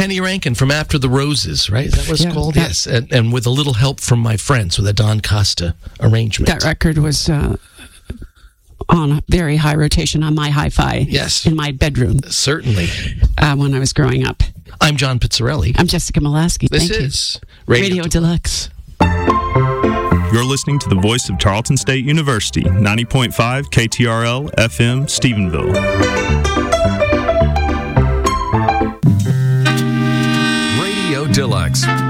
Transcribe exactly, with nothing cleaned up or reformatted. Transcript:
Kenny Rankin from After the Roses, right? Is that what it's Yeah, called? that- Yes. And, and with a little help from my friends with a Don Costa arrangement. That record was uh, on a very high rotation on my hi-fi. Yes. In my bedroom Certainly. uh, when I was growing up. I'm John Pizzarelli. I'm Jessica Molaski. This Thank is you. Radio, Radio Deluxe. You're listening to the voice of Tarleton State University, ninety point five K T R L F M, Stephenville. Radio Deluxe